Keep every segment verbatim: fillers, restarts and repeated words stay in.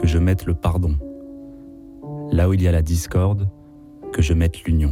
je mette le pardon. Là où il y a la discorde, que je mette l'union.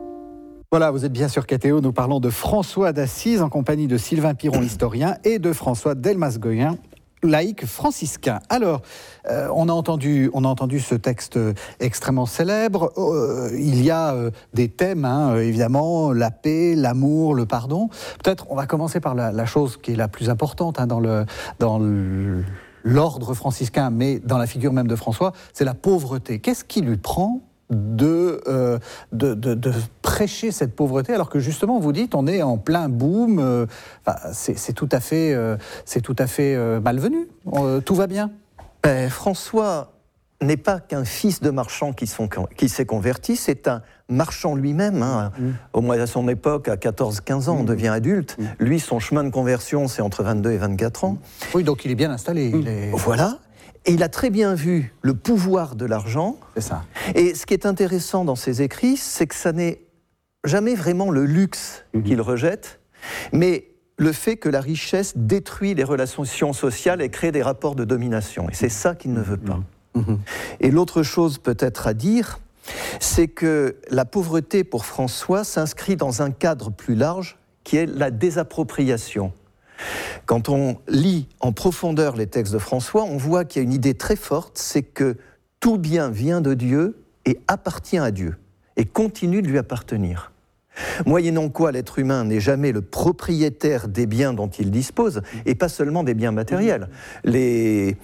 Voilà, vous êtes bien sur K T O, nous parlons de François d'Assise en compagnie de Sylvain Piron, historien, et de François Delmas-Goyen, laïc franciscain. Alors, euh, on, a entendu, on a entendu ce texte extrêmement célèbre. Euh, il y a euh, des thèmes, hein, évidemment, la paix, l'amour, le pardon. Peut-être on va commencer par la, la chose qui est la plus importante hein, dans, le, dans le, l'ordre franciscain, mais dans la figure même de François, c'est la pauvreté. Qu'est-ce qui lui prend de, euh, de, de, de prêcher cette pauvreté, alors que justement, vous dites, on est en plein boom, euh, enfin, c'est, c'est tout à fait, euh, c'est tout à fait euh, malvenu, euh, tout va bien. Ben, François n'est pas qu'un fils de marchand qui, sont, qui s'est converti, c'est un marchand lui-même. Hein. Mmh. Au moins à son époque, à quatorze quinze ans, mmh. on devient adulte. Mmh. Lui, son chemin de conversion, c'est entre vingt-deux et vingt-quatre ans. Oui, donc il est bien installé. Mmh. Il est... Voilà. Et il a très bien vu le pouvoir de l'argent. C'est ça. Et ce qui est intéressant dans ses écrits, c'est que ça n'est jamais vraiment le luxe mmh. qu'il rejette, mais le fait que la richesse détruit les relations sociales et crée des rapports de domination. Et c'est ça qu'il ne veut pas. Mmh. Et l'autre chose peut-être à dire, c'est que la pauvreté pour François s'inscrit dans un cadre plus large qui est la désappropriation. Quand on lit en profondeur les textes de François, on voit qu'il y a une idée très forte, c'est que tout bien vient de Dieu et appartient à Dieu, et continue de lui appartenir. Moyennant quoi l'être humain n'est jamais le propriétaire des biens dont il dispose, et pas seulement des biens matériels. Les,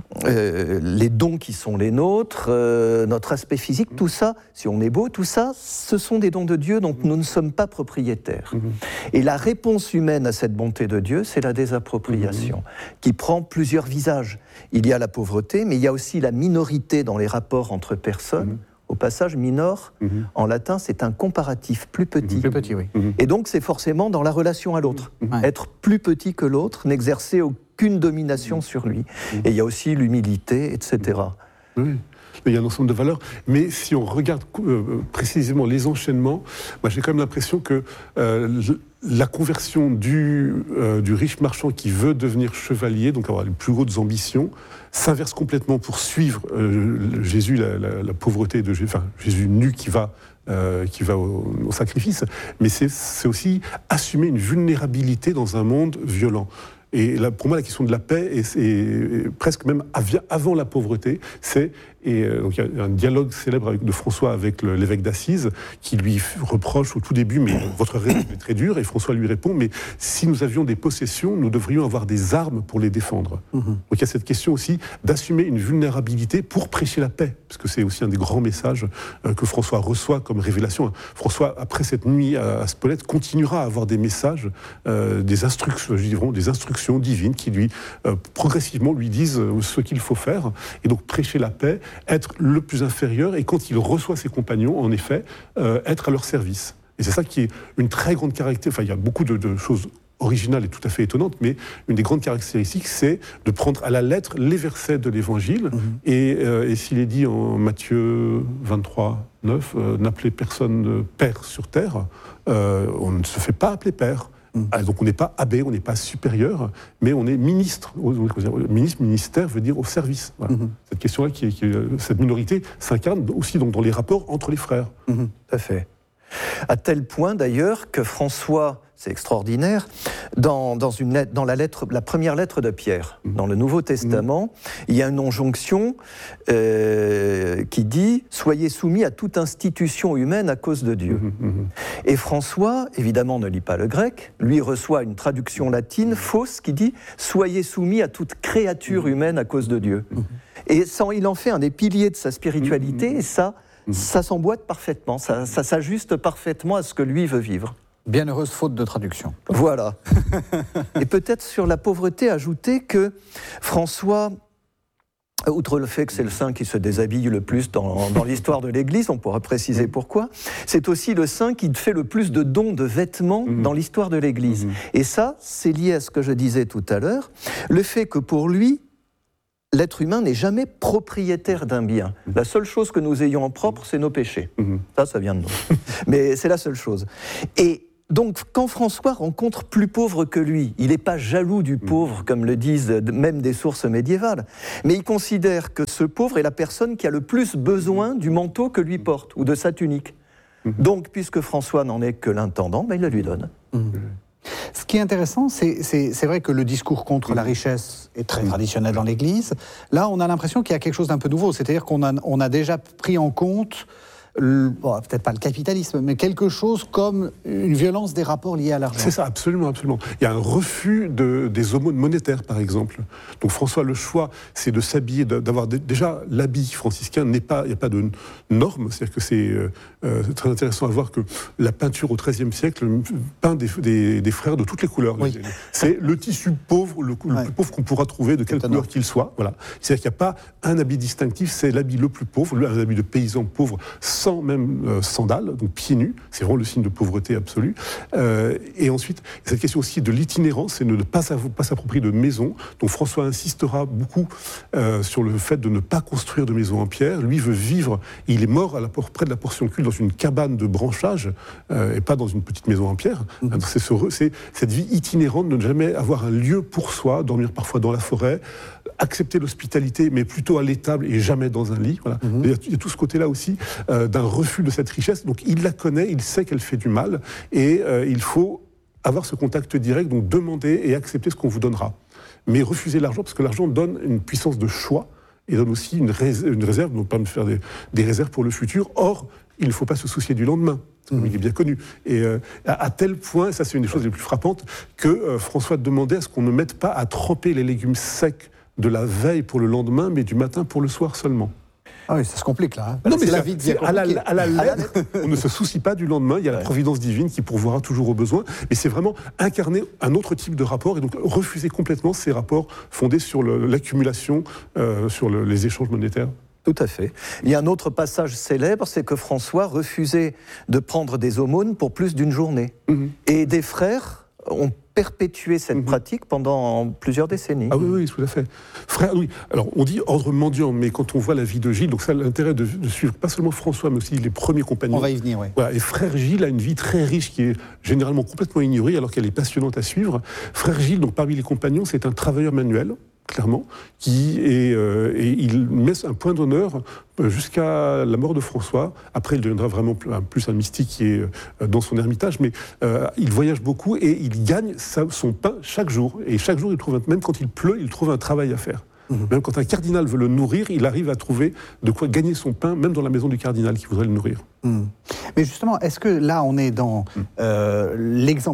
euh, les dons qui sont les nôtres, euh, notre aspect physique, tout ça, si on est beau, tout ça, ce sont des dons de Dieu dont nous ne sommes pas propriétaires. Et la réponse humaine à cette bonté de Dieu, c'est la désappropriation, qui prend plusieurs visages. Il y a la pauvreté, mais il y a aussi la minorité dans les rapports entre personnes. Au passage, minor, mmh. en latin, c'est un comparatif, plus petit. Plus petit, oui. Mmh. Et donc, c'est forcément dans la relation à l'autre. Mmh. Être plus petit que l'autre, n'exercer aucune domination mmh. sur lui. Mmh. Et il y a aussi l'humilité, et cetera. Oui. Il y a un ensemble de valeurs, mais si on regarde euh, précisément les enchaînements, moi j'ai quand même l'impression que euh, la conversion du, euh, du riche marchand qui veut devenir chevalier, donc avoir les plus hautes ambitions, s'inverse complètement pour suivre euh, Jésus, la, la, la pauvreté de Jésus, enfin Jésus nu qui va, euh, qui va au, au sacrifice, mais c'est, c'est aussi assumer une vulnérabilité dans un monde violent. Et là, pour moi, la question de la paix est, est, est presque même avant la pauvreté. C'est, et euh, donc il y a un dialogue célèbre avec, de François avec le, l'évêque d'Assise qui lui reproche au tout début, mais votre raison est très dure. Et François lui répond, mais si nous avions des possessions, nous devrions avoir des armes pour les défendre. Mm-hmm. Donc il y a cette question aussi d'assumer une vulnérabilité pour prêcher la paix, parce que c'est aussi un des grands messages euh, que François reçoit comme révélation. François, après cette nuit à, à Spolète, continuera à avoir des messages, euh, des instructions, je dirais, des instructions divines qui lui, euh, progressivement, lui disent euh, ce qu'il faut faire. Et donc prêcher la paix, être le plus inférieur, et quand il reçoit ses compagnons, en effet, euh, être à leur service. Et c'est ça qui est une très grande caractéristique. Enfin, il y a beaucoup de, de choses originales et tout à fait étonnantes, mais une des grandes caractéristiques, c'est de prendre à la lettre les versets de l'Évangile. Mmh. Et, euh, et s'il est dit en Matthieu vingt-trois, neuf, euh, n'appelez personne père sur terre, euh, on ne se fait pas appeler père. Ah, donc on n'est pas abbé, on n'est pas supérieur, mais on est ministre. Ministre, ministère veut dire au service. Voilà. Mm-hmm. Cette question-là, qui, qui, cette minorité s'incarne aussi donc, dans les rapports entre les frères. Mm-hmm. Tout à fait. À tel point d'ailleurs que François, c'est extraordinaire, dans, dans, une lettre, dans la, lettre, la première lettre de Pierre, mmh. dans le Nouveau Testament, mmh. il y a une injonction euh, qui dit « Soyez soumis à toute institution humaine à cause de Dieu mmh. ». Et François, évidemment, ne lit pas le grec, lui reçoit une traduction latine fausse qui dit « Soyez soumis à toute créature mmh. humaine à cause de Dieu mmh. ». Et ça, il en fait un des piliers de sa spiritualité, mmh. et ça, mmh. ça s'emboîte parfaitement, ça, ça s'ajuste parfaitement à ce que lui veut vivre. Bienheureuse faute de traduction. Voilà. Et peut-être sur la pauvreté, ajouter que François, outre le fait que c'est le saint qui se déshabille le plus dans, dans l'histoire de l'Église, on pourra préciser pourquoi, c'est aussi le saint qui fait le plus de dons de vêtements mmh. dans l'histoire de l'Église. Mmh. Et ça, c'est lié à ce que je disais tout à l'heure, le fait que pour lui, l'être humain n'est jamais propriétaire d'un bien. La seule chose que nous ayons en propre, c'est nos péchés. Mmh. Ça, ça vient de nous. Mais c'est la seule chose. Et donc, quand François rencontre plus pauvre que lui, il n'est pas jaloux du pauvre, comme le disent même des sources médiévales, mais il considère que ce pauvre est la personne qui a le plus besoin du manteau que lui porte, ou de sa tunique. Donc, puisque François n'en est que l'intendant, ben, il le lui donne. Mmh. Ce qui est intéressant, c'est, c'est, c'est vrai que le discours contre la richesse est très traditionnel dans l'Église. Là, on a l'impression qu'il y a quelque chose d'un peu nouveau, c'est-à-dire qu'on a, on a déjà pris en compte... Le, bon, peut-être pas le capitalisme, mais quelque chose comme une violence des rapports liés à l'argent. C'est ça, absolument, absolument. Il y a un refus de, des aumônes monétaires, par exemple. Donc François, le choix, c'est de s'habiller, d'avoir déjà l'habit franciscain, n'est pas, il n'y a pas de normes, c'est-à-dire que c'est euh, très intéressant à voir que la peinture au treizième siècle peint des, des, des frères de toutes les couleurs. Oui. C'est le tissu pauvre, le, le ouais. plus pauvre qu'on pourra trouver, de quelle Étonnant. couleur qu'il soit. Voilà. C'est-à-dire qu'il n'y a pas un habit distinctif, c'est l'habit le plus pauvre, un habit de paysan pauvre, sans même euh, sandales, donc pieds nus, c'est vraiment le signe de pauvreté absolue. Euh, et ensuite, cette question aussi de l'itinérance, c'est de ne pas, pas s'approprier de maison. Donc François insistera beaucoup euh, sur le fait de ne pas construire de maison en pierre. Lui veut vivre, il est mort à la, près de la portion culte dans une cabane de branchage euh, et pas dans une petite maison en pierre. Mmh. Donc c'est, ce, c'est cette vie itinérante de ne jamais avoir un lieu pour soi, dormir parfois dans la forêt, accepter l'hospitalité, mais plutôt à l'étable et jamais dans un lit. Voilà. Mmh. Il, y a, il y a tout ce côté-là aussi euh, d'un refus de cette richesse. Donc il la connaît, il sait qu'elle fait du mal, et euh, il faut avoir ce contact direct, donc demander et accepter ce qu'on vous donnera. Mais refuser l'argent, parce que l'argent donne une puissance de choix, et donne aussi une, rés- une réserve, donc pas me faire des, des réserves pour le futur. Or, il ne faut pas se soucier du lendemain. Mmh. Il est bien connu. Et euh, à, à tel point, ça c'est une des choses les plus frappantes, que euh, François demandait à ce qu'on ne mette pas à tremper les légumes secs de la veille pour le lendemain, mais du matin pour le soir seulement. Ah oui, ça se complique là. Hein. Non, mais c'est ça, la vie de c'est à la, à la lettre, on ne se soucie pas du lendemain, il y a la providence divine qui pourvoira toujours aux besoins, et c'est vraiment incarner un autre type de rapport, et donc refuser complètement ces rapports fondés sur le, l'accumulation, euh, sur le, les échanges monétaires. Tout à fait. Il y a un autre passage célèbre, c'est que François refusait de prendre des aumônes pour plus d'une journée. Mmh. Et des frères ont perpétué cette mmh. pratique pendant plusieurs décennies. Ah oui, oui, tout à fait. Frère, oui. Alors, on dit ordre mendiant, mais quand on voit la vie de Gilles, donc ça a l'intérêt de, de suivre pas seulement François, mais aussi les premiers compagnons. On va y venir, oui. Voilà. Et frère Gilles a une vie très riche qui est généralement complètement ignorée, alors qu'elle est passionnante à suivre. Frère Gilles, donc parmi les compagnons, c'est un travailleur manuel, clairement, qui est, euh, et il met un point d'honneur jusqu'à la mort de François. Après, il deviendra vraiment plus un mystique qui est dans son ermitage, mais euh, il voyage beaucoup et il gagne sa, son pain chaque jour. Et chaque jour, il trouve un, même quand il pleut, il trouve un travail à faire. Mmh. Même quand un cardinal veut le nourrir, il arrive à trouver de quoi gagner son pain, même dans la maison du cardinal qui voudrait le nourrir. Mmh. Mais justement, est-ce que là, on est dans mmh. euh, l'exemplarité ?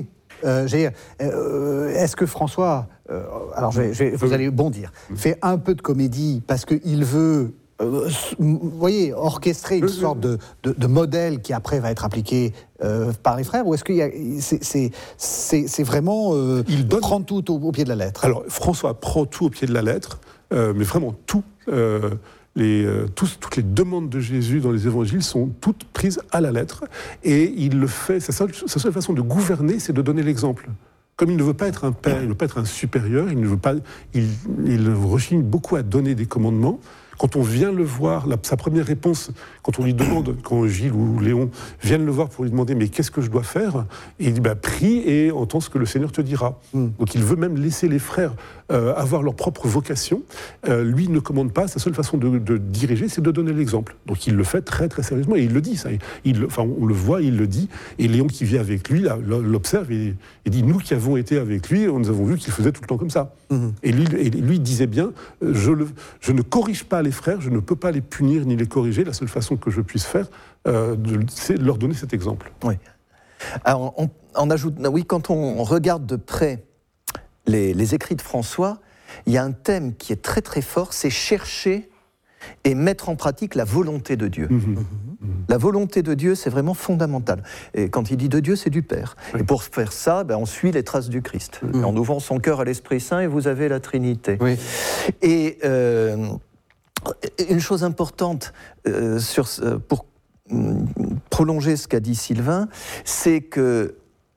Euh, j'ai, euh, est-ce que François, euh, alors je vais, je vais, vous allez bondir, fait un peu de comédie parce qu'il veut, euh, vous voyez, orchestrer une sorte de, de, de modèle qui après va être appliqué euh, par les frères, ou est-ce que c'est, c'est, c'est, c'est vraiment euh, il donne... prendre tout au, au pied de la lettre? Alors François prend tout au pied de la lettre, euh, mais vraiment tout. Euh, Les, euh, tous, toutes les demandes de Jésus dans les évangiles sont toutes prises à la lettre, et il le fait, sa seule, sa seule façon de gouverner, c'est de donner l'exemple. Comme il ne veut pas être un père, il ne veut pas être un supérieur, il ne veut pas, il, il rechigne beaucoup à donner des commandements. Quand on vient le voir, la, sa première réponse, quand on lui demande, quand Gilles ou Léon viennent le voir pour lui demander « mais qu'est-ce que je dois faire ?» Et il dit bah, « prie et entends ce que le Seigneur te dira mm. ». Donc il veut même laisser les frères euh, avoir leur propre vocation. Euh, lui ne commande pas, sa seule façon de, de diriger, c'est de donner l'exemple. Donc il le fait très très sérieusement, et il le dit, ça. Il, enfin, on le voit, il le dit, et Léon qui vit avec lui là, l'observe et, et dit « nous qui avons été avec lui, nous avons vu qu'il faisait tout le temps comme ça mm. ». Et lui, et lui disait bien je, le, « je ne corrige pas les frères, je ne peux pas les punir ni les corriger. La seule façon que je puisse faire, euh, de, c'est de leur donner cet exemple. » Oui. Alors, on, on ajoute, oui, quand on regarde de près les, les écrits de François, il y a un thème qui est très très fort, c'est chercher et mettre en pratique la volonté de Dieu. Mmh. Mmh. La volonté de Dieu, c'est vraiment fondamental. Et quand il dit de Dieu, c'est du Père. Oui. Et pour faire ça, ben, on suit les traces du Christ. Mmh. En ouvrant son cœur à l'Esprit Saint, et vous avez la Trinité. Oui. Et euh, une chose importante euh, sur, euh, pour euh, prolonger ce qu'a dit Sylvain, c'est que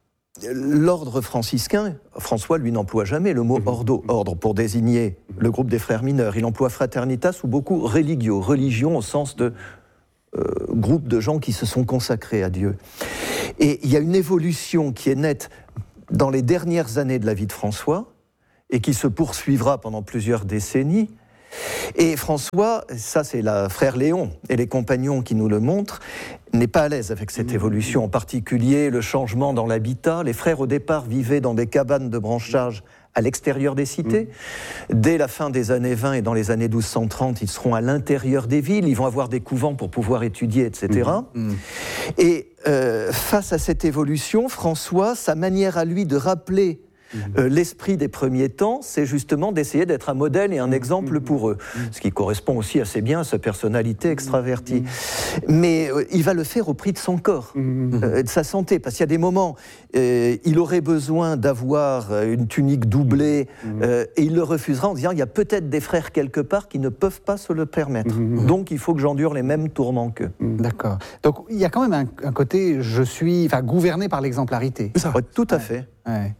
l'ordre franciscain, François, lui, n'emploie jamais le mot ordo, ordre, pour désigner le groupe des frères mineurs. Il emploie fraternitas ou beaucoup religio, religion au sens de euh, groupe de gens qui se sont consacrés à Dieu. Et il y a une évolution qui est nette dans les dernières années de la vie de François, et qui se poursuivra pendant plusieurs décennies. Et François, ça c'est le frère Léon et les compagnons qui nous le montrent, n'est pas à l'aise avec cette évolution, en particulier le changement dans l'habitat. Les frères au départ vivaient dans des cabanes de branchage à l'extérieur des cités. Dès la fin des années vingt et dans les années douze cent trente, ils seront à l'intérieur des villes, ils vont avoir des couvents pour pouvoir étudier, et cetera. Mmh. Et euh, face à cette évolution, François, sa manière à lui de rappeler Euh, l'esprit des premiers temps, c'est justement d'essayer d'être un modèle et un exemple pour eux, ce qui correspond aussi assez bien à sa personnalité extravertie. Mais euh, il va le faire au prix de son corps, euh, de sa santé, parce qu'il y a des moments, euh, il aurait besoin d'avoir une tunique doublée, euh, et il le refusera en disant, il y a peut-être des frères quelque part qui ne peuvent pas se le permettre. Donc il faut que j'endure les mêmes tourments qu'eux. D'accord. Donc il y a quand même un, un côté, je suis, enfin, gouverné par l'exemplarité. Ça, ouais, tout à ouais. fait. Ouais.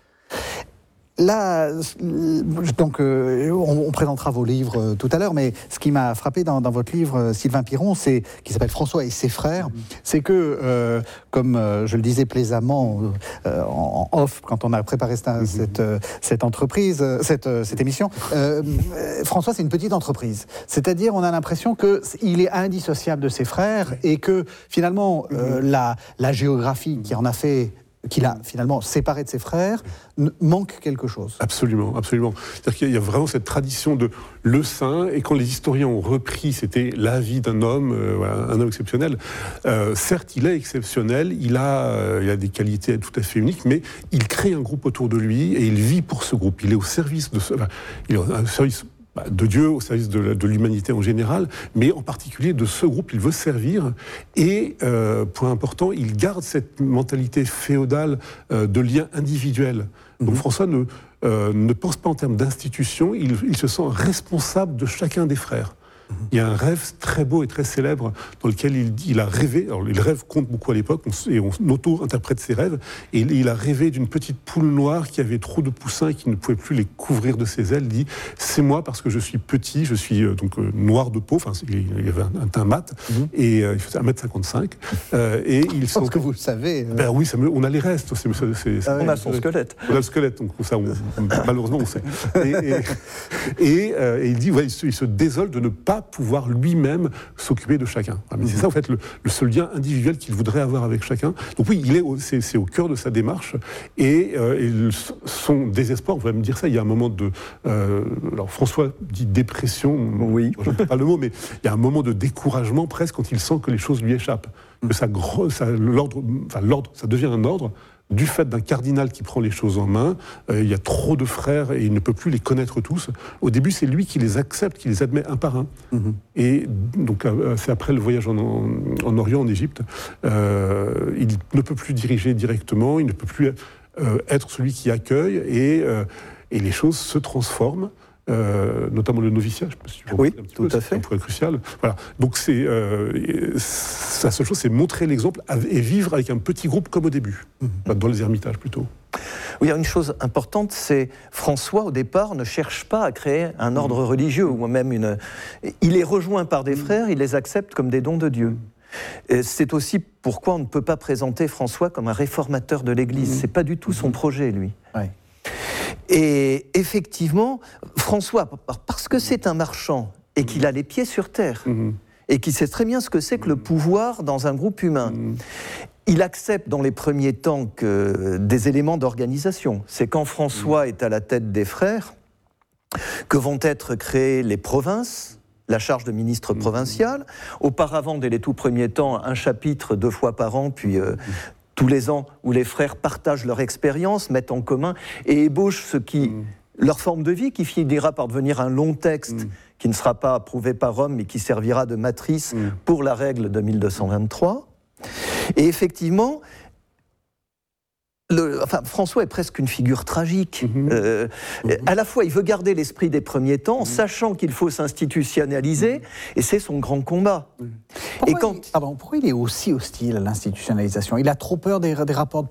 Là, donc, euh, on, on présentera vos livres euh, tout à l'heure, mais ce qui m'a frappé dans, dans votre livre, euh, Sylvain Piron, c'est, qui s'appelle François et ses frères, c'est que, euh, comme euh, je le disais plaisamment euh, en, en off, quand on a préparé cette, cette, euh, cette entreprise, euh, cette, euh, cette émission, euh, François, c'est une petite entreprise. C'est-à-dire, on a l'impression qu'il est indissociable de ses frères et que, finalement, euh, la, la géographie qui en a fait... qu'il a finalement séparé de ses frères, manque quelque chose. Absolument, absolument. C'est-à-dire qu'il y a vraiment cette tradition de le saint, et quand les historiens ont repris, c'était la vie d'un homme, euh, voilà, un homme exceptionnel. Euh, certes, il est exceptionnel, il a, euh, il a des qualités tout à fait uniques, mais il crée un groupe autour de lui, et il vit pour ce groupe. Il est au service de ce... Enfin, il est au service... de Dieu, au service de, de l'humanité en général, mais en particulier de ce groupe, il veut servir. Et, euh, point important, il garde cette mentalité féodale euh, de lien individuel. Donc mmh. François ne, euh, ne pense pas en termes d'institution, il, il se sent responsable de chacun des frères. Il y a un rêve très beau et très célèbre dans lequel il, il a rêvé, alors les rêves comptent beaucoup à l'époque, on, et on auto-interprète ses rêves, et il, il a rêvé d'une petite poule noire qui avait trop de poussins et qui ne pouvait plus les couvrir de ses ailes. Il dit, c'est moi parce que je suis petit, je suis euh, donc euh, noir de peau, enfin il, il avait un, un teint mat, mm-hmm. et euh, il faisait un mètre cinquante-cinq, euh, et il je pense que vous le savez. Euh... Ben oui, ça me, on a les restes. C'est, c'est, c'est, ah, on a son euh, squelette. On a le squelette, donc ça, on, malheureusement on sait. Et, et, et, euh, et il dit, ouais, il, se, il se désole de ne pas pouvoir lui-même s'occuper de chacun. Mais mmh. c'est ça, en fait, le, le seul lien individuel qu'il voudrait avoir avec chacun. Donc oui, il est au, c'est, c'est au cœur de sa démarche, et, euh, et le, son désespoir, on va me dire ça, il y a un moment de... Euh, alors François dit dépression, oui. je ne sais pas le mot, mais il y a un moment de découragement presque quand il sent que les choses lui échappent. Mmh. Que ça, ça, l'ordre, enfin, l'ordre, ça devient un ordre, du fait d'un cardinal qui prend les choses en main. Euh, il y a trop de frères et il ne peut plus les connaître tous. Au début, c'est lui qui les accepte, qui les admet un par un. Mm-hmm. Et donc, euh, c'est après le voyage en, en, en Orient, en Égypte, euh, il ne peut plus diriger directement, il ne peut plus euh, être celui qui accueille, et, euh, et les choses se transforment. Euh, notamment le noviciat, je sais pas si tu oui, un petit tout peu, à fait. C'est un point crucial. Voilà. Donc c'est euh, sa seule chose, c'est montrer l'exemple et vivre avec un petit groupe comme au début, mm-hmm. dans les ermitages plutôt. Oui, il y a une chose importante, c'est François au départ ne cherche pas à créer un ordre mmh. religieux ou même une. Il est rejoint par des mmh. frères, il les accepte comme des dons de Dieu. Et c'est aussi pourquoi on ne peut pas présenter François comme un réformateur de l'Église. Mmh. C'est pas du tout son projet, lui. Ouais. Et effectivement, François, parce que c'est un marchand et qu'il a les pieds sur terre, mmh. et qu'il sait très bien ce que c'est que le pouvoir dans un groupe humain, mmh. il accepte dans les premiers temps que des éléments d'organisation. C'est quand François mmh. est à la tête des frères que vont être créées les provinces, la charge de ministre mmh. provincial. Auparavant, dès les tout premiers temps, un chapitre deux fois par an, puis... Euh, mmh. tous les ans, où les frères partagent leur expérience, mettent en commun et ébauchent ce qui, mmh. leur forme de vie, qui finira par devenir un long texte mmh. qui ne sera pas approuvé par Rome, mais qui servira de matrice mmh. pour la règle de mille deux cent vingt-trois. Et effectivement, le, enfin, François est presque une figure tragique. Mmh. Euh, mmh. À la fois, il veut garder l'esprit des premiers temps, mmh. sachant qu'il faut s'institutionnaliser, mmh. et c'est son grand combat. Mmh. Pourquoi, et quand... il, pardon, pourquoi il est aussi hostile à l'institutionnalisation ? Il a trop peur des, des rapports de pouvoir ?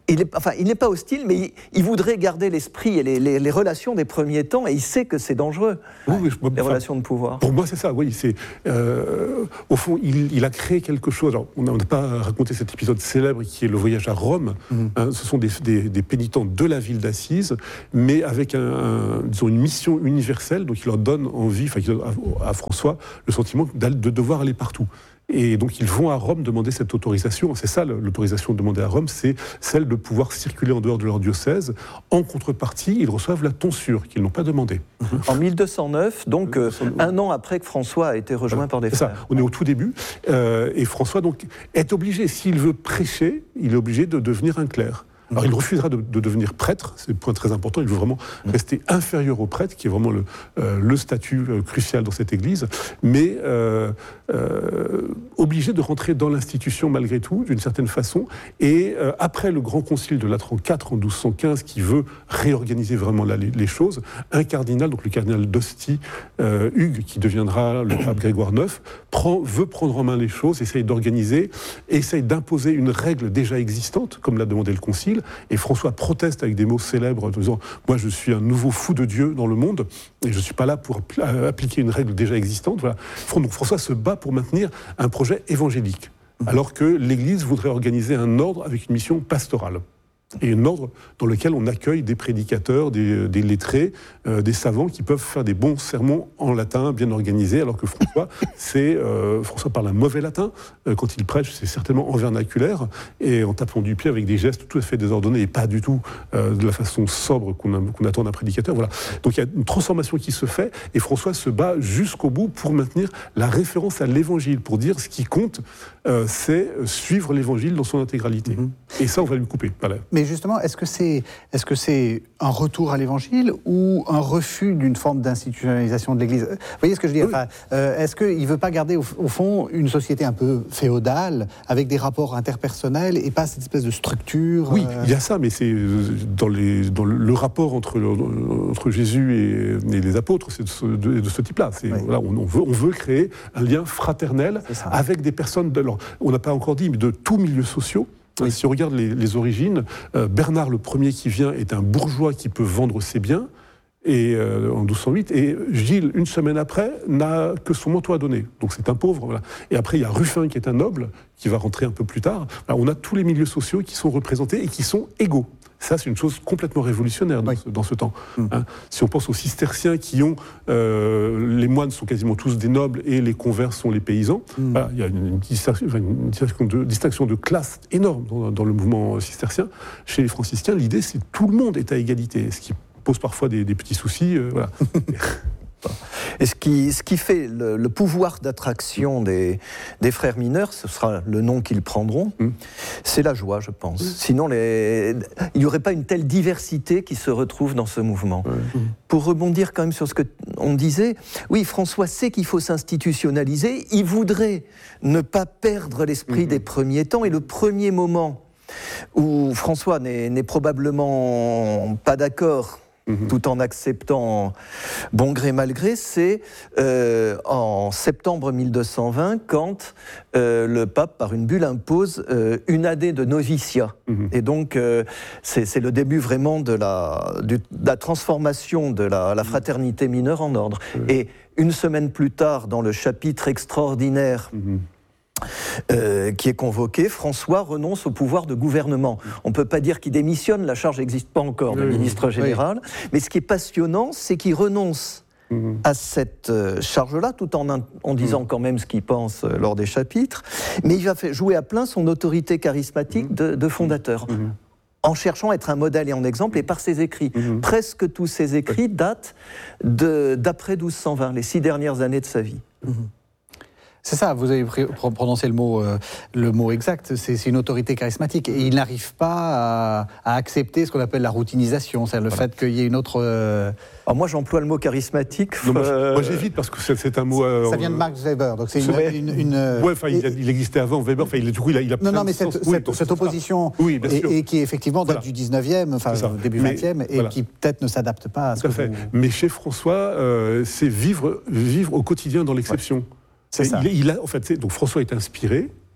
il est, enfin, il n'est pas hostile, mais il, il voudrait garder l'esprit et les, les, les relations des premiers temps, et il sait que c'est dangereux, oui, oui, les enfin, relations de pouvoir. Pour moi, c'est ça, oui. C'est, euh, au fond, il, il a créé quelque chose. Alors, on n'a pas raconté cet épisode célèbre qui est le voyage à Rome. Mmh. Hein, ce sont des, des, des pénitents de la ville d'Assise, mais avec un, un, disons, une mission universelle, donc il leur donne envie, enfin, à, à François, le sentiment de devoir aller partout. Et donc ils vont à Rome demander cette autorisation. C'est ça l'autorisation demandée à Rome, c'est celle de pouvoir circuler en dehors de leur diocèse. En contrepartie, ils reçoivent la tonsure qu'ils n'ont pas demandée. En mille deux cent neuf, donc euh, un an après que François a été rejoint voilà, par des frères. Ça, on est au tout début. Euh, et François donc est obligé, s'il veut prêcher, il est obligé de devenir un clerc. Alors il refusera de, de devenir prêtre, c'est un point très important, il veut vraiment rester inférieur au prêtre, qui est vraiment le, euh, le statut euh, crucial dans cette église, mais euh, euh, obligé de rentrer dans l'institution malgré tout, d'une certaine façon, et euh, après le grand concile de Latran quatre en douze cent quinze, qui veut réorganiser vraiment la, les, les choses, un cardinal, donc le cardinal d'Ostie, euh, Hugues, qui deviendra le pape Grégoire neuf, prend, veut prendre en main les choses, essaye d'organiser, essaye d'imposer une règle déjà existante, comme l'a demandé le concile. Et François proteste avec des mots célèbres en disant « Moi, je suis un nouveau fou de Dieu dans le monde et je ne suis pas là pour appliquer une règle déjà existante. » Voilà. Donc François se bat pour maintenir un projet évangélique, alors que l'Église voudrait organiser un ordre avec une mission pastorale. Et un ordre dans lequel on accueille des prédicateurs, des, des lettrés, euh, des savants qui peuvent faire des bons sermons en latin bien organisés, alors que François, c'est, euh, François parle un mauvais latin. Euh, quand il prêche, c'est certainement en vernaculaire et en tapant du pied avec des gestes tout à fait désordonnés et pas du tout euh, de la façon sobre qu'on, a, qu'on attend d'un prédicateur. Voilà. Donc il y a une transformation qui se fait et François se bat jusqu'au bout pour maintenir la référence à l'évangile, pour dire ce qui compte, euh, c'est suivre l'évangile dans son intégralité. Mm-hmm. Et ça, on va lui couper. Voilà. Mais justement, est-ce que c'est, est-ce que c'est un retour à l'évangile ou un refus d'une forme d'institutionnalisation de l'Église ? Vous voyez ce que je dis ? Oui. Enfin, euh, est-ce qu'il ne veut pas garder, au, au fond, une société un peu féodale, avec des rapports interpersonnels et pas cette espèce de structure ? Oui, euh... il y a ça, mais c'est dans, les, dans le rapport entre, entre Jésus et, et les apôtres, c'est de ce, de, de ce type-là. C'est, oui. Voilà, on, on, veut, on veut créer un lien fraternel avec des personnes, de, alors, on n'a pas encore dit, mais de tous milieux sociaux. Oui. Si on regarde les, les origines, euh, Bernard le premier qui vient est un bourgeois qui peut vendre ses biens, et, euh, en douze cent huit, et Gilles, une semaine après, n'a que son manteau à donner. Donc c'est un pauvre. Voilà. Et après, il y a Ruffin qui est un noble, qui va rentrer un peu plus tard. Alors, on a tous les milieux sociaux qui sont représentés et qui sont égaux. Ça, c'est une chose complètement révolutionnaire dans, oui. ce, dans ce temps. Mmh. Hein. Si on pense aux cisterciens qui ont... Euh, les moines sont quasiment tous des nobles et les convers sont les paysans. Mmh. Voilà, il y a une, une, distinction, une distinction, de, distinction de classe énorme dans, dans le mouvement cistercien. Chez les franciscains, l'idée, c'est que tout le monde est à égalité, ce qui pose parfois des, des petits soucis. Euh, voilà. Et ce qui, ce qui fait le, le pouvoir d'attraction des, des frères mineurs, ce sera le nom qu'ils prendront, mmh. c'est la joie, je pense. Mmh. Sinon, les, il n'y aurait pas une telle diversité qui se retrouve dans ce mouvement. Mmh. Pour rebondir quand même sur ce qu'on disait, oui, François sait qu'il faut s'institutionnaliser, il voudrait ne pas perdre l'esprit mmh. des premiers temps, et le premier moment où François n'est, n'est probablement pas d'accord, tout en acceptant bon gré mal gré, c'est euh, en septembre mille deux cent vingt, quand euh, le pape, par une bulle, impose euh, une année de noviciat. Mmh. Et donc, euh, c'est, c'est le début vraiment de la, du, de la transformation de la, la fraternité mineure en ordre. Mmh. Et une semaine plus tard, dans le chapitre extraordinaire... Mmh. Euh, qui est convoqué, François renonce au pouvoir de gouvernement. On ne peut pas dire qu'il démissionne, la charge n'existe pas encore de ministre général, oui. mais ce qui est passionnant, c'est qu'il renonce mmh. à cette charge-là, tout en, en disant mmh. quand même ce qu'il pense lors des chapitres, mais il va jouer à plein son autorité charismatique mmh. de, de fondateur. Mmh. En cherchant à être un modèle et un exemple, et par ses écrits. Mmh. Presque tous ses écrits datent de, d'après douze cent vingt, les six dernières années de sa vie. Mmh. C'est ça, vous avez prononcé le mot, euh, le mot exact, c'est, c'est une autorité charismatique. Et il n'arrive pas à, à accepter ce qu'on appelle la routinisation, c'est-à-dire le voilà. fait qu'il y ait une autre... Euh... Alors moi j'emploie le mot charismatique. Non, moi, euh... moi j'évite parce que c'est, c'est un mot... Euh, ça vient de Max Weber, donc c'est une... une, une ouais, enfin il, il existait avant Weber, enfin il, du coup il a, il a Non, non, mais cette, oui, cette, cette opposition, oui, et, et qui effectivement date voilà. du dix-neuvième, enfin début mais, vingtième, et voilà. qui peut-être ne s'adapte pas à ce Tout que fait. vous... Mais chez François, euh, c'est vivre, vivre au quotidien dans l'exception. Ouais. C'est ça. Il, il a, en fait, donc François est inspiré,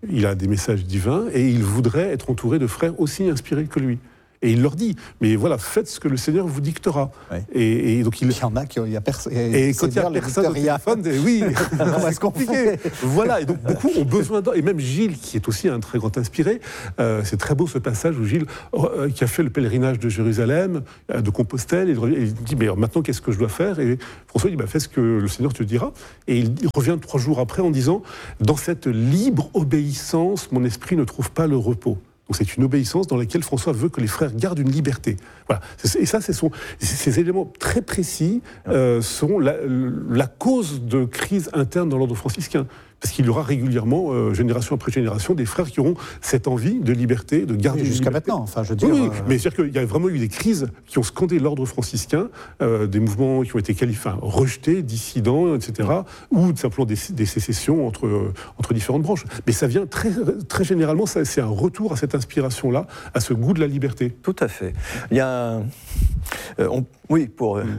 il a des messages divins et il voudrait être entouré de frères aussi inspirés que lui. Et il leur dit, mais voilà, faites ce que le Seigneur vous dictera. Oui. Et, et donc il... il y en a qui il y a personne. Et quand il n'y a personne au téléphone, oui, c'est compliqué. Voilà, et donc beaucoup ont besoin d'eux. Et même Gilles, qui est aussi un très grand inspiré, euh, c'est très beau ce passage où Gilles, euh, qui a fait le pèlerinage de Jérusalem, euh, de Compostelle, et il dit, mais alors, maintenant qu'est-ce que je dois faire? Et François dit, bah, fais ce que le Seigneur te dira. Et il revient trois jours après en disant, dans cette libre obéissance, mon esprit ne trouve pas le repos. Donc c'est une obéissance dans laquelle François veut que les frères gardent une liberté. Voilà. Et ça, ces, ces éléments très précis euh, sont la, la cause de crise interne dans l'ordre franciscain. Parce qu'il y aura régulièrement, euh, génération après génération, des frères qui auront cette envie de liberté, de garder oui, jusqu'à une liberté. maintenant, enfin, je veux dire. Oui, oui. Euh... mais c'est-à-dire qu'il y a vraiment eu des crises qui ont scandé l'ordre franciscain, euh, des mouvements qui ont été qualifiés, enfin, rejetés, dissidents, et cetera, ou simplement des, des sécessions entre, euh, entre différentes branches. Mais ça vient très, très généralement, ça, c'est un retour à cette inspiration-là, à ce goût de la liberté. Tout à fait. Il y a un... Euh, on... Oui, pour euh,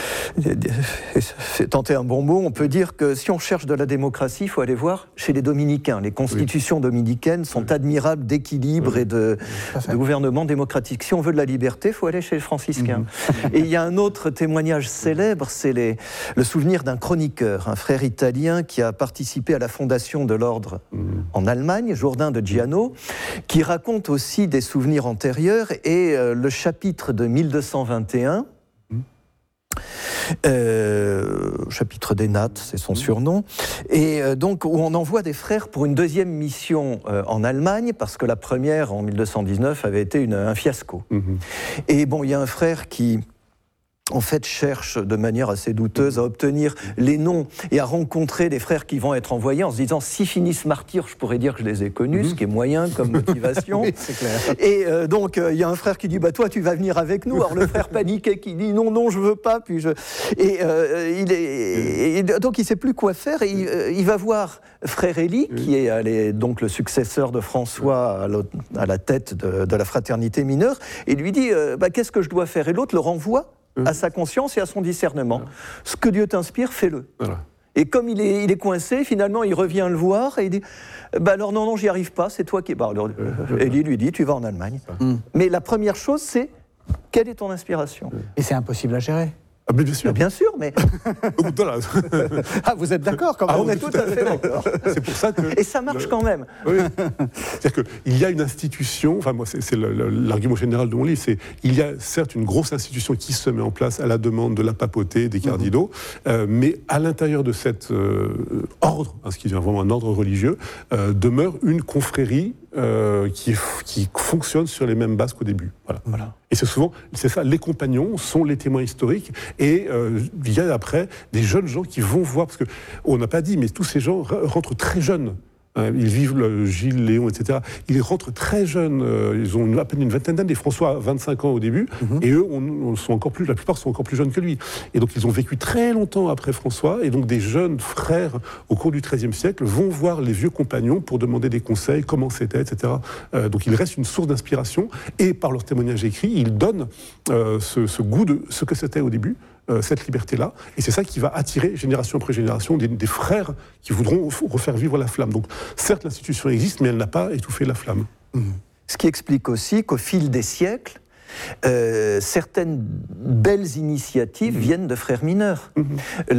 mm. tenter un bon mot, on peut dire que si on cherche de la démocratie, il faut aller voir chez les dominicains. Les constitutions oui. dominicaines sont oui. admirables d'équilibre oui. et de, de gouvernement démocratique. Si on veut de la liberté, il faut aller chez les franciscains. Mm. Et il y a un autre témoignage célèbre, c'est les, le souvenir d'un chroniqueur, un frère italien qui a participé à la fondation de l'ordre mm. en Allemagne, Jourdain de Giano, qui raconte aussi des souvenirs antérieurs. Et euh, le chapitre de mille deux cent vingt et un, Euh, chapitre des Nattes, c'est son surnom, et euh, donc où on envoie des frères pour une deuxième mission euh, en Allemagne, parce que la première, en mille deux cent dix-neuf, avait été une, un fiasco. Mmh. Et bon, il y a un frère qui, en fait, cherche de manière assez douteuse à obtenir les noms et à rencontrer des frères qui vont être envoyés en se disant, s'ils finissent martyrs, je pourrais dire que je les ai connus, mmh. ce qui est moyen comme motivation. Oui, c'est clair. Et euh, donc, il euh, y a un frère qui dit, bah, toi, tu vas venir avec nous. Alors, le frère paniqué qui dit, non, non, je veux pas. Puis je... Et, euh, il est... et donc, il sait plus quoi faire. Et il, euh, il va voir frère Élie, qui est allé, donc le successeur de François à, à la tête de, de la fraternité mineure, et lui dit, euh, bah, qu'est-ce que je dois faire? Et l'autre le renvoie à sa conscience et à son discernement. Voilà. Ce que Dieu t'inspire, fais-le. Voilà. Et comme il est, il est coincé, finalement, il revient le voir et il dit bah alors non, non, j'y arrive pas, c'est toi qui. Bah, alors, euh, Élie lui dit tu vas en Allemagne. Mmh. Mais la première chose, c'est quelle est ton inspiration? Et c'est impossible à gérer. Ah, mais bien sûr. Bien sûr, mais. Ah, vous êtes d'accord quand même? Ah, on est tout à fait d'accord. C'est pour ça que. Et ça marche le... quand même. Oui. C'est-à-dire qu'il y a une institution, enfin, moi, c'est, c'est le, le, l'argument général de mon livre, c'est il y a certes une grosse institution qui se met en place à la demande de la papauté, des cardinaux, mmh. euh, mais à l'intérieur de cet euh, ordre, hein, ce qui est vraiment un ordre religieux, euh, demeure une confrérie. Euh, qui, qui fonctionne sur les mêmes bases qu'au début. Voilà. Voilà. Et c'est souvent, c'est ça, les compagnons sont les témoins historiques, et euh, il y a après des jeunes gens qui vont voir, parce qu'on n'a pas dit, mais tous ces gens rentrent très jeunes. Ils vivent le Gilles, Léon, et cetera. Ils rentrent très jeunes, euh, ils ont à peine une vingtaine d'années. François a vingt-cinq ans au début, mm-hmm. et eux, on, on sont encore plus, la plupart sont encore plus jeunes que lui. Et donc ils ont vécu très longtemps après François, et donc des jeunes frères au cours du treizième siècle vont voir les vieux compagnons pour demander des conseils, comment c'était, et cetera. Euh, donc ils restent une source d'inspiration, et par leur témoignage écrit, ils donnent euh, ce, ce goût de ce que c'était au début. Euh, cette liberté-là, et c'est ça qui va attirer génération après génération des, des frères qui voudront refaire vivre la flamme. Donc certes l'institution existe, mais elle n'a pas étouffé la flamme. Mmh. Ce qui explique aussi qu'au fil des siècles, euh, certaines belles initiatives mmh. viennent de frères mineurs. Mmh.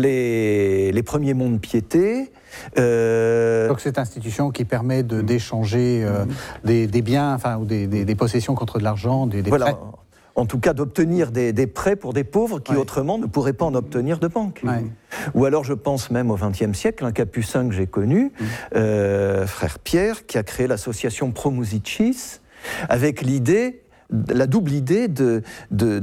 Les, les premiers monts de piété. Euh... Donc cette institution qui permet de, d'échanger euh, mmh. des, des biens, enfin, ou des, des, des possessions contre de l'argent, des, des voilà. prêts. En tout cas, d'obtenir des, des prêts pour des pauvres qui, ouais. autrement, ne pourraient pas en obtenir de banque. Ouais. Ou alors, je pense même au vingtième siècle, un capucin que j'ai connu, mmh. euh, frère Pierre, qui a créé l'association Pro Musicis, avec l'idée, la double idée de, de,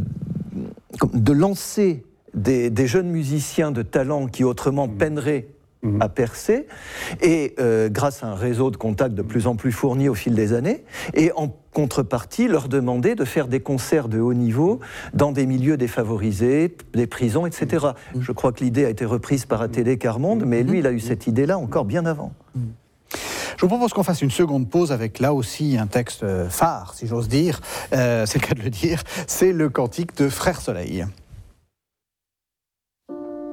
de lancer des, des jeunes musiciens de talent qui, autrement, mmh. peineraient à percer, et euh, grâce à un réseau de contacts de plus en plus fourni au fil des années, et en contrepartie, leur demander de faire des concerts de haut niveau dans des milieux défavorisés, des prisons, et cetera. Mmh. Je crois que l'idée a été reprise par Athénée Carmonde, mais lui, il a eu cette idée-là encore bien avant. Mmh. Je vous propose qu'on fasse une seconde pause avec là aussi un texte phare, si j'ose dire, euh, c'est le cas de le dire, c'est le cantique de Frère Soleil.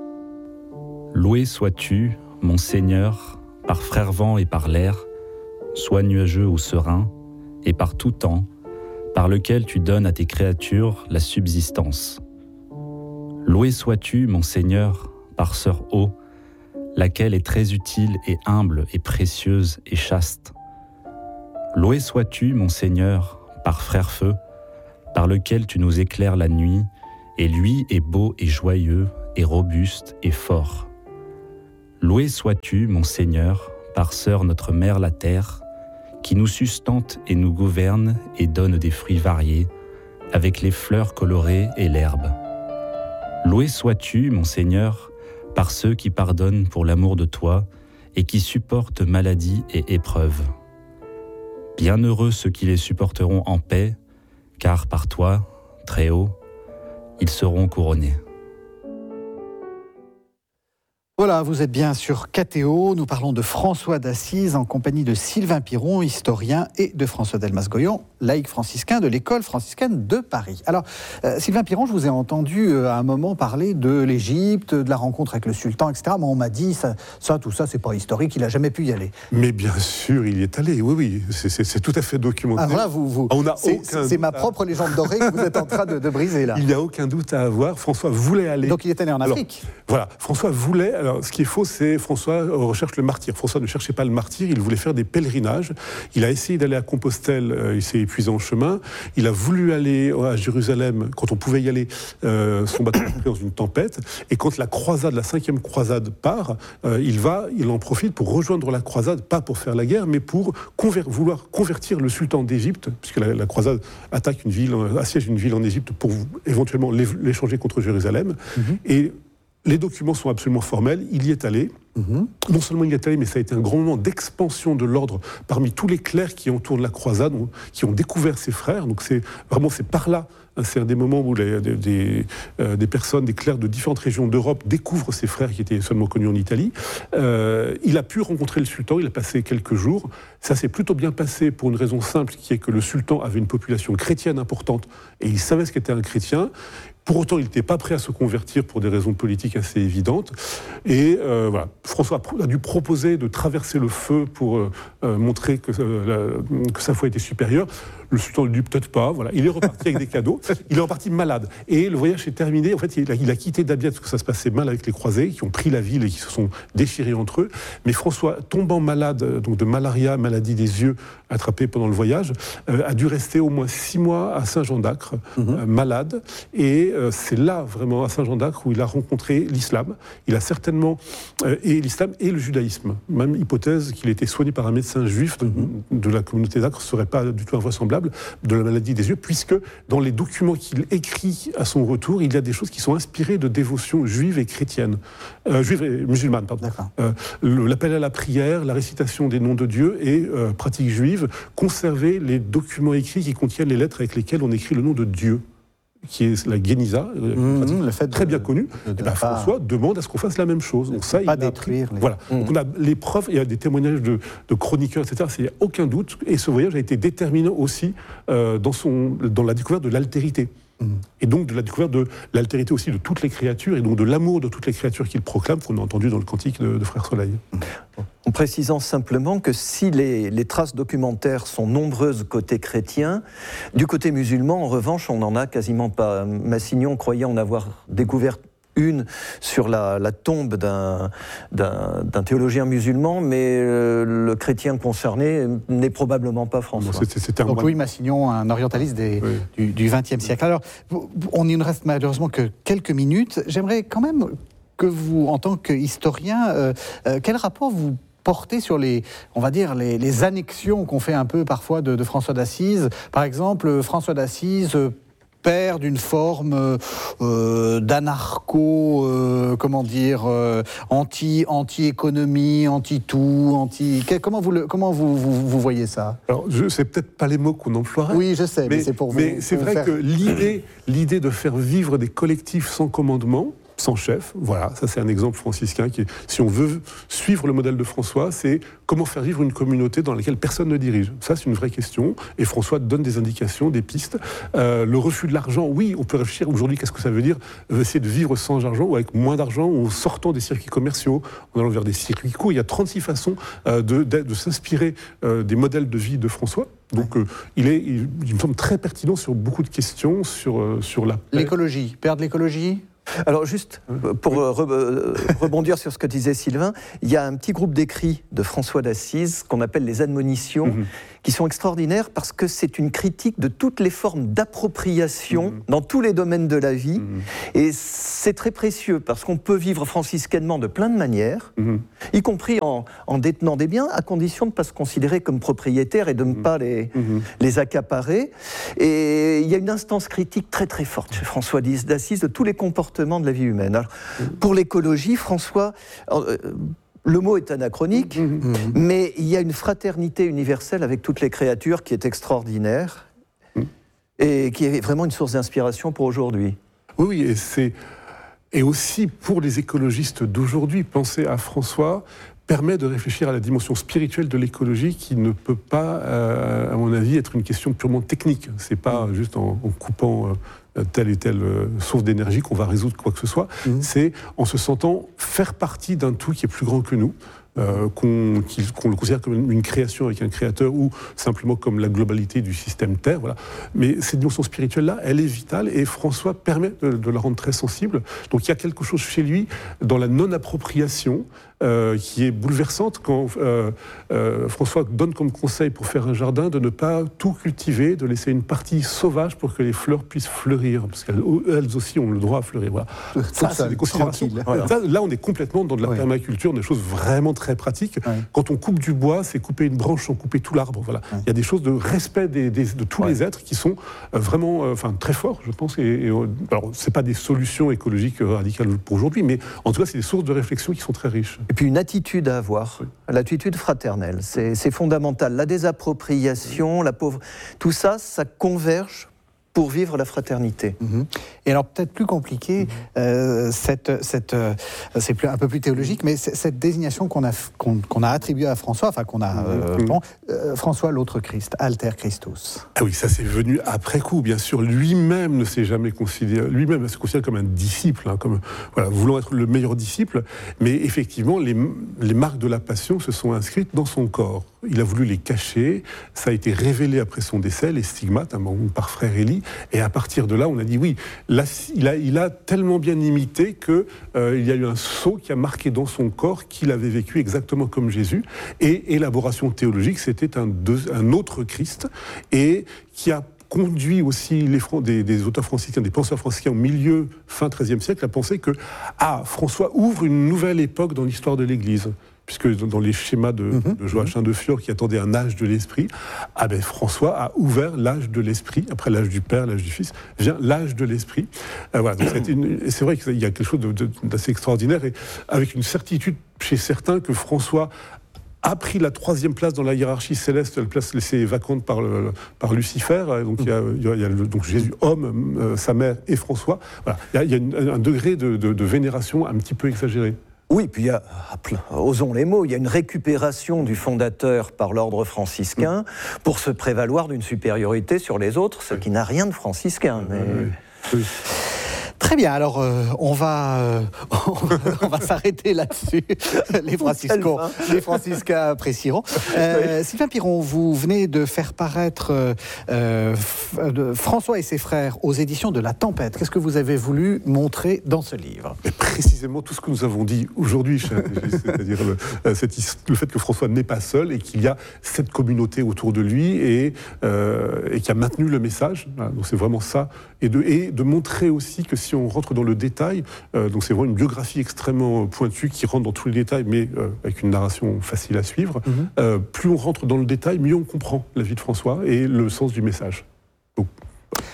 Loué sois-tu, mon Seigneur, par frère vent et par l'air, soit nuageux ou serein, et par tout temps, par lequel tu donnes à tes créatures la subsistance. Loué sois-tu, mon Seigneur, par sœur eau, laquelle est très utile et humble et précieuse et chaste. Loué sois-tu, mon Seigneur, par frère feu, par lequel tu nous éclaires la nuit, et lui est beau et joyeux, et robuste et fort. Loué sois-tu, mon Seigneur, par sœur notre mère la terre, qui nous sustente et nous gouverne et donne des fruits variés, avec les fleurs colorées et l'herbe. Loué sois-tu, mon Seigneur, par ceux qui pardonnent pour l'amour de toi et qui supportent maladie et épreuves. Bienheureux ceux qui les supporteront en paix, car par toi, très haut, ils seront couronnés. Voilà, vous êtes bien sur K T O. Nous parlons de François d'Assise en compagnie de Sylvain Piron, historien, et de François Delmas-Goyon, laïc franciscain de l'école franciscaine de Paris. Alors, euh, Sylvain Piron, je vous ai entendu euh, à un moment parler de l'Égypte, de la rencontre avec le sultan, et cetera. Mais on m'a dit, ça, ça tout ça, c'est pas historique, il n'a jamais pu y aller. Mais bien sûr, il y est allé, oui, oui, c'est, c'est, c'est tout à fait documenté. Alors là, vous, vous, on a c'est, aucun c'est ma à... propre légende dorée que vous êtes en train de, de briser, là. Il n'y a aucun doute à avoir. François voulait aller... Donc il est allé en Afrique. Alors, voilà, François voulait... Alors, ce qui est faux, c'est François recherche le martyr. François ne cherchait pas le martyr, il voulait faire des pèlerinages. Il a essayé d'aller à Compostelle, euh, il s'est épuisé en chemin. Il a voulu aller à Jérusalem, quand on pouvait y aller, euh, son bateau est dans une tempête. Et quand la croisade, la cinquième croisade part, euh, il va, il en profite pour rejoindre la croisade, pas pour faire la guerre, mais pour conver- vouloir convertir le sultan d'Égypte, puisque la, la croisade attaque une ville, assiège une ville en Égypte pour éventuellement l'échanger contre Jérusalem. Mm-hmm. Et les documents sont absolument formels, il y est allé. Mmh. Non seulement il y est allé, mais ça a été un grand moment d'expansion de l'ordre parmi tous les clercs qui entourent la croisade, qui ont découvert ses frères. Donc c'est vraiment c'est par là, hein, c'est un des moments où les, des, des, euh, des personnes, des clercs de différentes régions d'Europe découvrent ses frères qui étaient seulement connus en Italie. Euh, il a pu rencontrer le sultan, il a passé quelques jours. Ça s'est plutôt bien passé pour une raison simple, qui est que le sultan avait une population chrétienne importante et il savait ce qu'était un chrétien. Pour autant, il n'était pas prêt à se convertir pour des raisons politiques assez évidentes. Et euh, voilà, François a dû proposer de traverser le feu pour euh, montrer que, euh, la, que sa foi était supérieure. Le sultan lui dit peut-être pas. Voilà, il est reparti avec des cadeaux. Il est reparti malade. Et le voyage s'est terminé. En fait, il a, il a quitté Dabiat parce que ça se passait mal avec les croisés qui ont pris la ville et qui se sont déchirés entre eux. Mais François, tombant malade, donc de malaria, maladie des yeux, attrapée pendant le voyage, euh, a dû rester au moins six mois à Saint-Jean-d'Acre, mmh. euh, malade. Et euh, c'est là, vraiment, à Saint-Jean-d'Acre, où il a rencontré l'islam. Il a certainement... Euh, et l'islam et le judaïsme. Même hypothèse qu'il était soigné par un médecin juif de, mmh. de la communauté d'Acre ne serait pas du tout invraisemblable, de la maladie des yeux, puisque dans les documents qu'il écrit à son retour, il y a des choses qui sont inspirées de dévotions juives et chrétiennes, euh, juives et musulmanes, pardon. Euh, le, l'appel à la prière, la récitation des noms de Dieu et euh, pratiques juives, conserver les documents écrits qui contiennent les lettres avec lesquelles on écrit le nom de Dieu, qui est la Guéniza, mmh, le fait très de, bien connue. Et ben François demande à ce qu'on fasse la même chose. Donc ça, il pas a détruire. Appris, les... Voilà. Mmh. Donc on a les preuves, il y a des témoignages de, de chroniqueurs, et cetera. Il n'y a aucun doute. Et ce voyage a été déterminant aussi euh, dans, son, dans la découverte de l'altérité. Mmh. Et donc de la découverte de l'altérité aussi de toutes les créatures, et donc de l'amour de toutes les créatures qu'il proclame, qu'on a entendu dans le cantique de, de Frère Soleil. Mmh. En précisant simplement que si les, les traces documentaires sont nombreuses côté chrétien, du côté musulman, en revanche, on n'en a quasiment pas. Massignon croyait en avoir découvert une sur la, la tombe d'un, d'un, d'un théologien musulman, mais euh, le chrétien concerné n'est probablement pas François. Non, c'était, c'était un Donc moine. Louis Massignon, un orientaliste des, oui. du XXe siècle. Alors, on ne reste malheureusement que quelques minutes. J'aimerais quand même que vous, en tant qu'historien, euh, euh, quel rapport vous porter sur les, on va dire, les, les annexions qu'on fait un peu parfois de, de François d'Assise. Par exemple, François d'Assise, père d'une forme euh, d'anarcho, euh, comment dire, euh, anti, anti-économie, anti-tout, anti... Comment vous, le, comment vous, vous, vous voyez ça ? Alors, je, c'est peut-être pas les mots qu'on emploierait. Oui, je sais, mais, mais c'est pour vous. Mais c'est pour vrai faire... que l'idée, l'idée de faire vivre des collectifs sans commandement, sans chef. Voilà, ça c'est un exemple franciscain qui est, si on veut suivre le modèle de François, c'est comment faire vivre une communauté dans laquelle personne ne dirige. Ça c'est une vraie question et François donne des indications, des pistes. Euh, le refus de l'argent, oui, on peut réfléchir aujourd'hui qu'est-ce que ça veut dire, essayer de vivre sans argent ou avec moins d'argent ou en sortant des circuits commerciaux, en allant vers des circuits courts. Il y a trente-six façons euh, de, de, de s'inspirer euh, des modèles de vie de François. Donc euh, il, est, il, il me semble très pertinent sur beaucoup de questions, sur, euh, sur la... L'écologie, perdre l'écologie ? Alors juste, pour oui. re- rebondir sur ce que disait Sylvain, il y a un petit groupe d'écrits de François d'Assise qu'on appelle les Admonitions, mmh. qui sont extraordinaires parce que c'est une critique de toutes les formes d'appropriation mmh. dans tous les domaines de la vie. Mmh. Et c'est très précieux parce qu'on peut vivre franciscainement de plein de manières, mmh. y compris en, en détenant des biens, à condition de ne pas se considérer comme propriétaire et de ne mmh. pas les, mmh. les accaparer. Et il y a une instance critique très très forte chez François d'Assise de tous les comportements de la vie humaine. Alors, pour l'écologie, François, euh, le mot est anachronique, mmh. mais il y a une fraternité universelle avec toutes les créatures qui est extraordinaire mmh. et qui est vraiment une source d'inspiration pour aujourd'hui. Oui, oui, et c'est et aussi pour les écologistes d'aujourd'hui, penser à François permet de réfléchir à la dimension spirituelle de l'écologie qui ne peut pas, euh, à mon avis, être une question purement technique. C'est pas mmh. juste en, en coupant euh, telle et telle euh, source d'énergie qu'on va résoudre quoi que ce soit. Mmh. C'est en se sentant faire partie d'un tout qui est plus grand que nous. Euh, qu'on, qu'on le considère comme une, une création avec un créateur ou simplement comme la globalité du système Terre. Voilà. Mais cette dimension spirituelle-là, elle est vitale et François permet de, de la rendre très sensible. Donc il y a quelque chose chez lui dans la non-appropriation euh, qui est bouleversante quand euh, euh, François donne comme conseil pour faire un jardin de ne pas tout cultiver, de laisser une partie sauvage pour que les fleurs puissent fleurir, parce qu'elles elles aussi ont le droit à fleurir. Voilà. Ça, ça, c'est des considérations. Voilà. Ça, là, on est complètement dans de la ouais. permaculture, des choses vraiment très pratiques. Ouais. Quand on coupe du bois, c'est couper une branche sans couper tout l'arbre. Voilà. Ouais. Il y a des choses de respect des, des, de tous ouais. les êtres qui sont euh, vraiment euh, enfin, très forts, je pense. Et, et, alors, ce n'est pas des solutions écologiques radicales pour aujourd'hui, mais en tout cas, c'est des sources de réflexion qui sont très riches. Et puis une attitude à avoir, oui. l'attitude fraternelle, c'est, c'est fondamental. La désappropriation, oui. la pauvre... tout ça, ça converge pour vivre la fraternité. Mmh. Et alors peut-être plus compliqué, mmh. euh, cette, cette, euh, c'est plus, un peu plus théologique, mais cette désignation qu'on a, qu'on, qu'on a attribuée à François, enfin qu'on a, euh, mmh. bon, euh, François l'autre Christ, Alter Christus. Ah oui, ça c'est venu après coup, bien sûr. Lui-même ne s'est jamais considéré, lui-même se considère comme un disciple, hein, comme voilà, voulant être le meilleur disciple, mais effectivement, les, les marques de la passion se sont inscrites dans son corps. Il a voulu les cacher, ça a été révélé après son décès, les stigmates, hein, par frère Élie, et à partir de là, on a dit oui, là, il, a, il a tellement bien imité qu'il euh, y a eu un sceau qui a marqué dans son corps qu'il avait vécu exactement comme Jésus, et élaboration théologique, c'était un, deux, un autre Christ, et qui a conduit aussi les, des, des auteurs franciscains, des penseurs franciscains au milieu, fin treizième siècle, à penser que ah, François ouvre une nouvelle époque dans l'histoire de l'Église. Puisque dans les schémas de, mmh. de Joachim de Fiore qui attendait un âge de l'esprit, ah ben François a ouvert l'âge de l'esprit, après l'âge du Père, l'âge du Fils, vient l'âge de l'esprit. Euh, voilà, donc c'est, une, c'est vrai qu'il y a quelque chose de, de, d'assez extraordinaire, et avec une certitude chez certains que François a pris la troisième place dans la hiérarchie céleste, la place laissée vacante par, le, par Lucifer. Donc il y a, il y a le, donc Jésus, homme, euh, sa mère et François. Voilà. Il y a, il y a une, un degré de, de, de vénération un petit peu exagéré. Oui, puis il y a, osons les mots, il y a une récupération du fondateur par l'ordre franciscain pour se prévaloir d'une supériorité sur les autres, ce qui n'a rien de franciscain. Mais... Oui, oui. Très bien, alors euh, on, va, euh, on, va, on va s'arrêter là-dessus. Les franciscains, les franciscains apprécieront. Euh, oui. Sylvain Piron, vous venez de faire paraître euh, de François et ses frères aux éditions de La Tempête. Qu'est-ce que vous avez voulu montrer dans ce livre ? Mais précisément tout ce que nous avons dit aujourd'hui, c'est-à-dire le, cette, le fait que François n'est pas seul et qu'il y a cette communauté autour de lui et, euh, et qui a maintenu le message. Donc c'est vraiment ça. Et de, et de montrer aussi que si on rentre dans le détail, euh, donc c'est vraiment une biographie extrêmement pointue qui rentre dans tous les détails, mais euh, avec une narration facile à suivre. Mm-hmm. Euh, plus on rentre dans le détail, mieux on comprend la vie de François et le sens du message. Donc, voilà.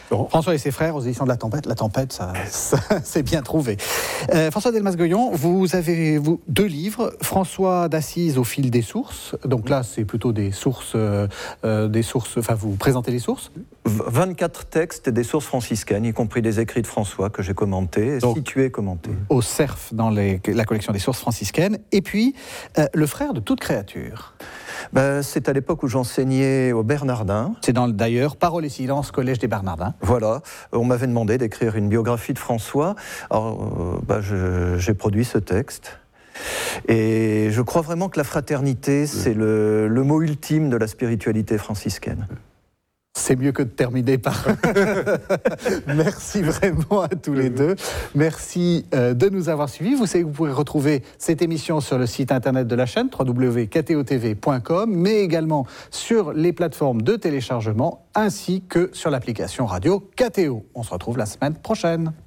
Laurent. François et ses frères aux éditions de La Tempête. La Tempête, ça, ça c'est bien trouvé. Euh, François Delmas-Goyon, vous avez vous, deux livres. François d'Assise au fil des sources. Donc là, c'est plutôt des sources, euh, euh, des sources. Enfin, vous présentez les sources. vingt-quatre textes et des sources franciscaines, y compris des écrits de François que j'ai commentés, Donc, situés et commentés. Au Cerf, dans les, la collection des sources franciscaines. Et puis, euh, Le frère de toute créature. Ben, c'est à l'époque où j'enseignais au Bernardin. C'est dans, d'ailleurs, Parole et silence, Collège des Bernardins. Voilà, on m'avait demandé d'écrire une biographie de François. Alors, euh, ben, je, j'ai produit ce texte. Et je crois vraiment que la fraternité, c'est le, le mot ultime de la spiritualité franciscaine. C'est mieux que de terminer par... Merci vraiment à tous les deux. Merci euh, de nous avoir suivis. Vous savez que vous pourrez retrouver cette émission sur le site internet de la chaîne, w w w point k t o t v point com, mais également sur les plateformes de téléchargement, ainsi que sur l'application radio K T O. On se retrouve la semaine prochaine.